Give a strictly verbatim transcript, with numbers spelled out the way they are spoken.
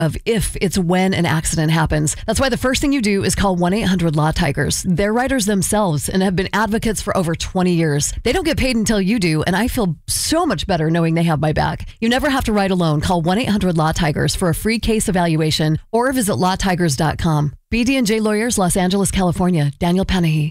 of if, it's when an accident happens. That's why the first thing you do is call one eight hundred law tigers. They're writers themselves and have been advocates for over twenty years. They don't get paid until you do, and I feel so much better knowing they have my back. You never have to write alone. Call one eight hundred law tigers for a free case evaluation or visit law tigers dot com. B D and J Lawyers, Los Angeles, California. Daniel Panahi.